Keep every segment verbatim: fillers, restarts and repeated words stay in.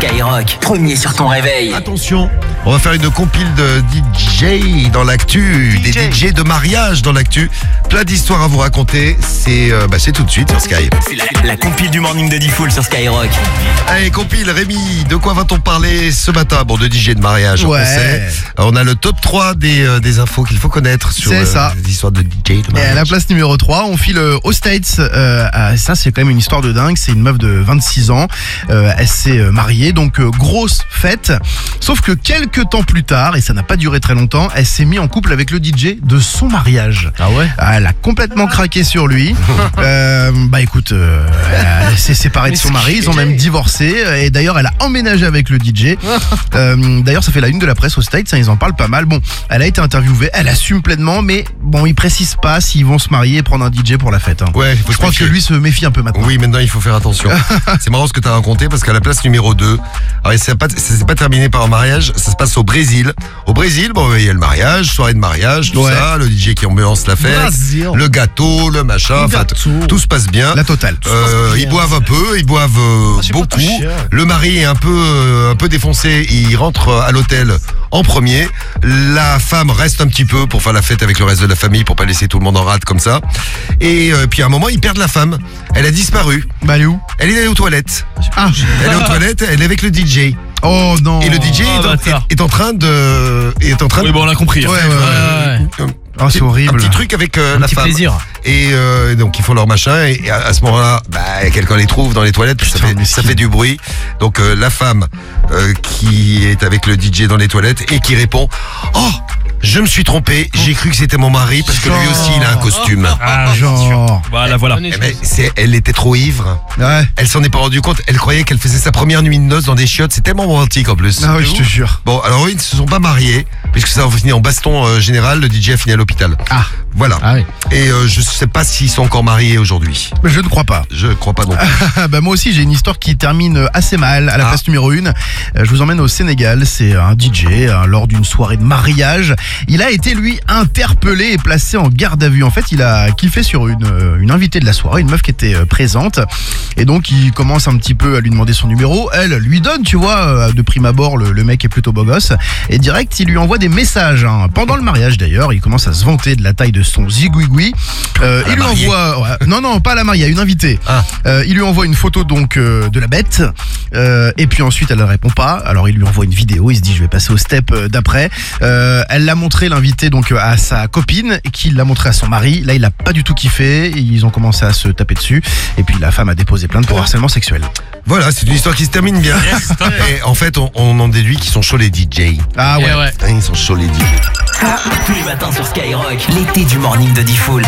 Skyrock, premier sur ton réveil. Attention, on va faire une compile de D J dans l'actu, des D J de mariage dans l'actu. Plein d'histoires à vous raconter, c'est euh, bah, c'est tout de suite sur Sky. C'est la, la compile du Morning de Diffoul sur Skyrock. Allez, compile, Rémi, de quoi va-t-on parler ce matin? Bon, de D J de mariage, Ouais. on sait. On a le top trois des, euh, des infos qu'il faut connaître sur C'est ça. les histoires de D J de Et mariage. à la place numéro trois, on file euh, aux States. Euh, à- ça, c'est quand même une histoire de dingue. C'est une meuf de vingt-six ans. Euh, elle s'est euh, mariée, donc euh, grosse fête. Sauf que quelques temps plus tard, et ça n'a pas duré très longtemps, elle s'est mise en couple avec le D J de son mariage. Ah ouais? Elle a complètement craqué sur lui. Euh, bah écoute, euh, elle s'est séparée de son mari. Ils ont même divorcé. Et d'ailleurs, elle a emménagé avec le D J. Euh, d'ailleurs, ça fait la une de la presse aux States. Hein, ils en parlent pas mal. Bon, elle a été interviewée. Elle assume pleinement, mais bon, ils précisent pas s'ils vont se marier et prendre un D J pour la fête. Hein. Ouais, il faut Je se crois que méfier. lui se méfie un peu maintenant. Oui, maintenant il faut faire attention. C'est marrant ce que tu as raconté parce qu'à la place numéro deux, alors ça ne s'est pas terminé par un mariage, ça se passe au Brésil. Au Brésil, bon, il y a le mariage, soirée de mariage, tout Ouais. ça, le D J qui ambiance la fête, Brésil. le gâteau, le machin, enfin, t- gâteau. tout se passe bien. La totale. Euh, ils boivent un peu, ils boivent euh, c'est pas beaucoup. ta chienne. Le mari est un peu, euh, un peu défoncé, il rentre à l'hôtel en premier. La femme reste un petit peu pour faire la fête avec le reste de la famille, pour pas laisser tout le monde en rate comme ça. Et euh, puis à un moment, ils perdent la femme. Elle a disparu. Bah, elle est où? Elle est allée aux toilettes. Ah. Elle est aux toilettes, elle est avec le D J. Oh non. Et le D J Oh, est, en, bâtard. est- est en train de, est en train Oui, de bon, on a compris. Ouais, hein. ouais, ouais. un, Oh, c'est un horrible. petit truc avec euh, Un la petit femme. plaisir. Et euh, donc ils font leur machin et à, à ce moment-là, bah, quelqu'un les trouve dans les toilettes, puis ça, Putain, fait, mais ça si. fait du bruit. Donc euh, la femme euh, qui est avec le D J dans les toilettes et qui répond « Oh, je me suis trompé, j'ai cru que c'était mon mari parce que lui aussi il a un costume. Ah, genre. Voilà, voilà. Eh ben, c'est- elle était trop ivre. Ouais. Elle s'en est pas rendue compte. Elle croyait qu'elle faisait sa première nuit de noces dans des chiottes. C'est tellement romantique en plus. Ah oui, je te jure. Bon, alors eux, ils ne se sont pas mariés, puisque ça a fini en baston euh, général. Le D J a fini à l'hôpital. Ah. Voilà. Ah oui. Et euh, je sais pas s'ils sont encore mariés aujourd'hui. Mais je ne crois pas. Je crois pas non plus. bah moi aussi j'ai une histoire qui termine assez mal à la Ah. place numéro une. Euh, je vous emmène au Sénégal. C'est un D J hein, lors d'une soirée de mariage. Il a été lui interpellé et placé en garde à vue. En fait il a kiffé sur une, euh, une invitée de la soirée, une meuf qui était euh, présente. Et donc il commence un petit peu à lui demander son numéro. Elle lui donne, tu vois, euh, de prime abord le, le mec est plutôt beau gosse. Et direct il lui envoie des messages. Hein. Pendant le mariage d'ailleurs, il commence à se vanter de la taille de son zigouigoui. Euh, À la il lui mariée. envoie... ouais, non non pas à la mariée, à une invitée. Ah. Euh, il lui envoie une photo donc euh, de la bête euh, et puis ensuite elle ne répond pas. Alors il lui envoie une vidéo, il se dit je vais passer au step euh, d'après. Euh, elle l'a montré l'invité donc à sa copine qui l'a montré à son mari. Là il a pas du tout kiffé, ils ont commencé à se taper dessus et puis la femme a déposé plainte pour harcèlement sexuel. Voilà, c'est une histoire qui se termine bien. Et en fait, on, on en déduit qu'ils sont chauds les D J. Ah ouais. Eh ouais. Hein, ils sont chauds les D J. Tous les matins sur Skyrock, l'été du Morning de Diffoul.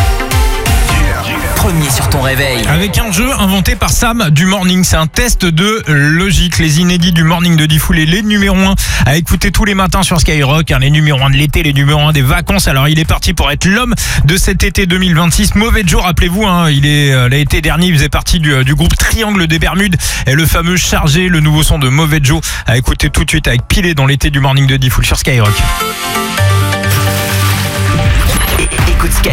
Premier sur ton réveil. Avec un jeu inventé par Sam du Morning, c'est un test de logique, les inédits du Morning de Diffoul et les numéros un à écouter tous les matins sur Skyrock, hein, les numéros un de l'été, les numéros un des vacances. Alors il est parti pour être l'homme de cet été deux mille vingt-six. Mauvais Joe, rappelez-vous, hein, il est euh, l'été dernier, il faisait partie du, du groupe Triangle des Bermudes et le fameux Chargé, le nouveau son de Mauvais Joe à écouter tout de suite avec Pilé dans l'été du Morning de Diffoul sur Skyrock. Écoute Skyrock